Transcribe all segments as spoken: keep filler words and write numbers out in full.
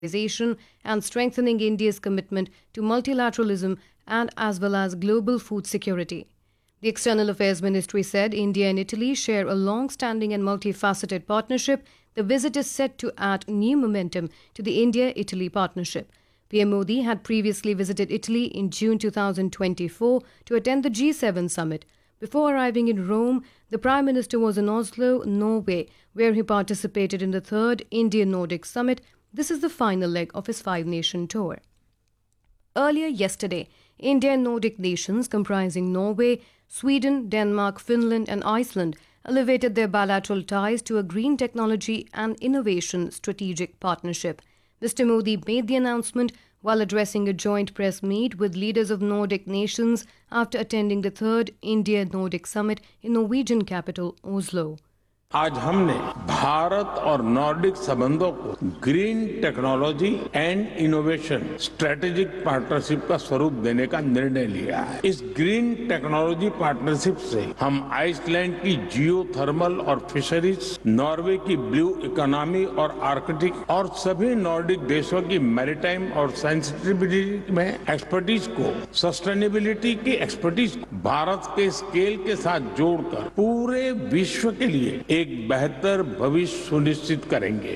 and strengthening India's commitment to multilateralism and as well as global food security. The External Affairs Ministry said India and Italy share a long-standing and multifaceted partnership. The visit is set to add new momentum to the India-Italy partnership. P M Modi had previously visited Italy in June two thousand twenty-four to attend the G seven summit. Before arriving in Rome, the Prime Minister was in Oslo, Norway, where he participated in the third India-Nordic summit. This is the final leg of his five-nation tour. Earlier yesterday, India and Nordic nations comprising Norway, Sweden, Denmark, Finland and Iceland elevated their bilateral ties to a green technology and innovation strategic partnership. Mister Modi made the announcement while addressing a joint press meet with leaders of Nordic nations after attending the third India-Nordic summit in Norwegian capital Oslo. आज हमने भारत और Nordic संबंधों को green technology and innovation strategic partnership का स्वरूप देने का निर्णय लिया है। इस ग्रीन टेक्नोलॉजी पार्टनरशिप से हम आइसलैंड की जियो थर्मल और फिशरीज, नॉर्वे की ब्लू इकोनॉमी और आर्कटिक और सभी नॉर्डिक देशों की मैरीटाइम और सेंसिटिविटी में एक्सपर्टीज को, सस्टेनेबिलिटी की एक्सपर्टीज को भारत के स्केल के साथ जोड़कर पूरे विश्व के लिए एक बेहतर भविष्य सुनिश्चित करेंगे।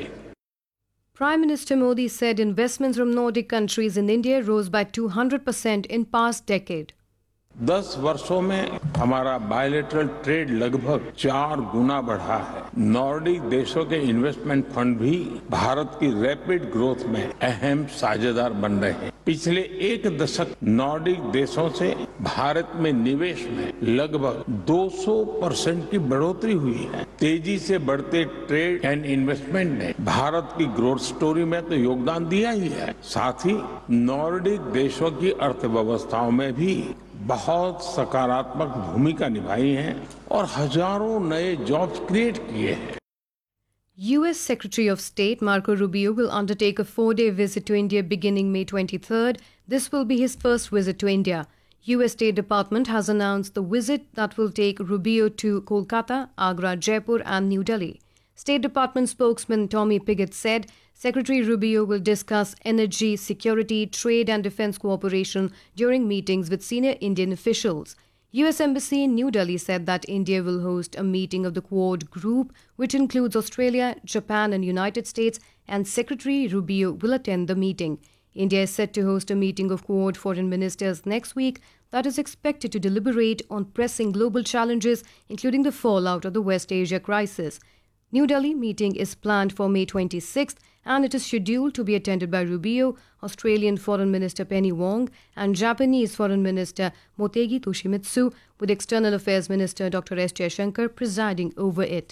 Prime Minister Modi said investments from Nordic countries in India rose by two hundred percent in past decade. दस वर्षों में हमारा बायलैटरल ट्रेड लगभग चार गुना बढ़ा है। नॉर्डिक देशों के इन्वेस्टमेंट फंड भी भारत की रैपिड ग्रोथ में अहम साझेदार बन रहे हैं। पिछले एक दशक नॉर्डिक देशों से भारत में निवेश में लगभग दो सौ परसेंट की बढ़ोतरी हुई है। तेजी से बढ़ते ट्रेड एंड इन्वेस्टमेंट ने भारत की ग्रोथ स्टोरी में तो योगदान दिया ही है, साथ ही नॉर्डिक देशों की अर्थव्यवस्थाओं में भी बहुत सकारात्मक भूमिका निभाई है और हजारों नए जॉब्स क्रिएट किए हैं। U S Secretary of State Marco Rubio will undertake a four-day visit to India beginning May twenty-third. This will be his first visit to India. U S State Department has announced the visit that will take Rubio to Kolkata, Agra, Jaipur and New Delhi. State Department spokesman Tommy Pigott said Secretary Rubio will discuss energy, security, trade and defense cooperation during meetings with senior Indian officials. U S Embassy in New Delhi said that India will host a meeting of the Quad Group, which includes Australia, Japan and United States, and Secretary Rubio will attend the meeting. India is set to host a meeting of Quad foreign ministers next week that is expected to deliberate on pressing global challenges, including the fallout of the West Asia crisis. New Delhi meeting is planned for May twenty-sixth and it is scheduled to be attended by Rubio, Australian Foreign Minister Penny Wong and Japanese Foreign Minister Motegi Toshimitsu, with External Affairs Minister Doctor S Jaishankar presiding over it.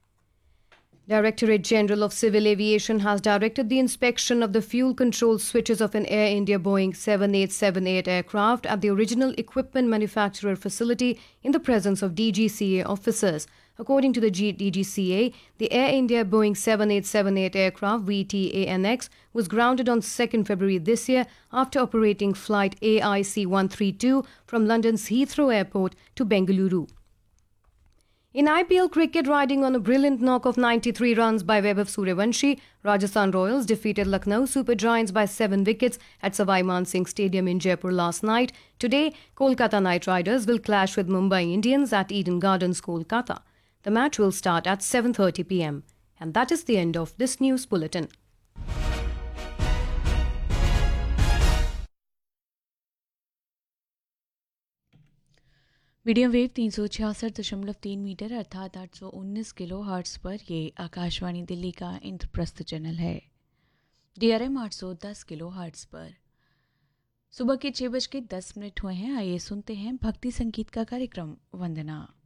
Directorate General of Civil Aviation has directed the inspection of the fuel control switches of an Air India Boeing seven eight seven eight aircraft at the original equipment manufacturer facility in the presence of D G C A officers. According to the D G C A, the Air India Boeing seven eight seven eight aircraft V T A N X was grounded on second February this year after operating flight A I C one thirty-two from London's Heathrow Airport to Bengaluru. In I P L cricket, riding on a brilliant knock of ninety-three runs by Vaibhav Suryavanshi, Rajasthan Royals defeated Lucknow Super Giants by seven wickets at Savai Man Singh Stadium in Jaipur last night. Today, Kolkata Knight Riders will clash with Mumbai Indians at Eden Gardens, Kolkata. The match will start at seven thirty p m And that is the end of this news bulletin. Medium wave तीन सौ छियासठ दशमलव तीन metre अर्थात आठ सौ उन्नीस kilo hertz पर ये आकाशवाणी दिल्ली का इंद्रप्रस्थ चैनल है। डी आर एम आठ सौ दस किलो हर्ट्स पर सुबह के छः बज के दस मिनट हुए हैं। आइए सुनते हैं भक्ति संगीत का कार्यक्रम वंदना।